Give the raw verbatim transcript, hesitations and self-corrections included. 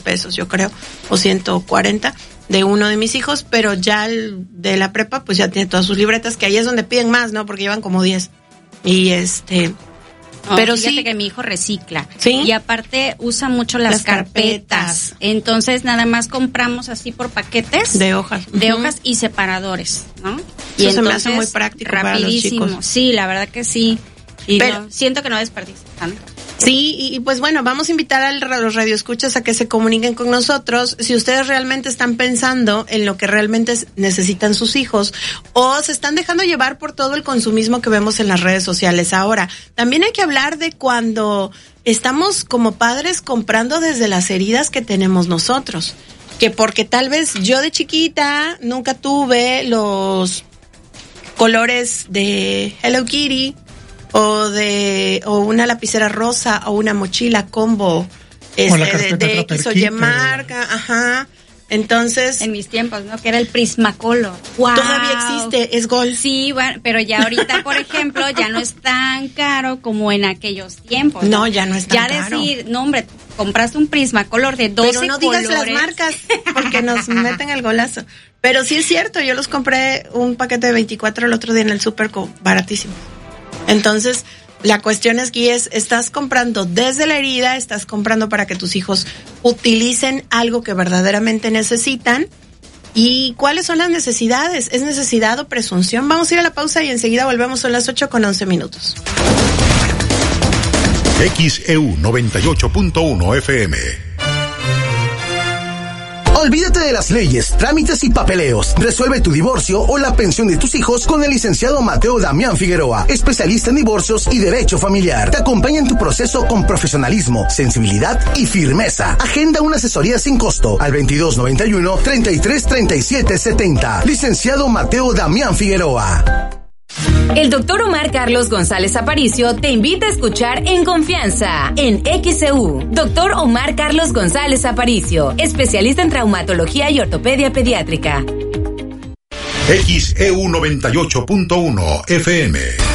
pesos, yo creo, o ciento cuarenta de uno de mis hijos, pero ya el de la prepa pues ya tiene todas sus libretas, que ahí es donde piden más, ¿no? Porque llevan como diez. Y este... Oh, pero fíjate sí que mi hijo recicla. ¿Sí? Y aparte usa mucho las, Las carpetas. carpetas. Entonces nada más compramos así por paquetes de hojas. de Uh-huh. hojas y separadores, ¿no? Y y se me hace muy práctico para los chicos. Sí, la verdad que sí. Y Pero- no, siento que no desperdicio tanto. Sí, y, y pues bueno, vamos a invitar a los radioescuchas a que se comuniquen con nosotros si ustedes realmente están pensando en lo que realmente necesitan sus hijos o se están dejando llevar por todo el consumismo que vemos en las redes sociales. Ahora, también hay que hablar de cuando estamos como padres comprando desde las heridas que tenemos nosotros. Que porque tal vez yo de chiquita nunca tuve los colores de Hello Kitty, o de o una lapicera rosa o una mochila combo este, de, de X o Y marca, ajá. Entonces, en mis tiempos, ¿no? Que era el Prismacolor. ¡Wow! Todavía existe, es Gold. Sí, bueno, pero ya ahorita, por ejemplo, ya no es tan caro como en aquellos tiempos. No, no ya no es tan ya caro. Ya decir, no hombre, compraste un Prismacolor de doce pero no colores. digas las marcas porque nos meten el golazo. Pero sí es cierto, yo los compré un paquete de veinticuatro el otro día en el súper baratísimo. Entonces, la cuestión es que es, estás comprando desde la herida, estás comprando para que tus hijos utilicen algo que verdaderamente necesitan. ¿Y cuáles son las necesidades? ¿Es necesidad o presunción? Vamos a ir a la pausa y enseguida volvemos, son las ocho con once minutos. X E U noventa y ocho punto uno F M. Olvídate de las leyes, trámites y papeleos. Resuelve tu divorcio o la pensión de tus hijos con el licenciado Mateo Damián Figueroa, especialista en divorcios y derecho familiar. Te acompaña en tu proceso con profesionalismo, sensibilidad y firmeza. Agenda una asesoría sin costo al veintidós noventa y uno, treinta y tres, treinta y siete, setenta. Licenciado Mateo Damián Figueroa. El doctor Omar Carlos González Aparicio te invita a escuchar En Confianza, en X E U. Doctor Omar Carlos González Aparicio, especialista en traumatología y ortopedia pediátrica. X E U noventa y ocho punto uno F M.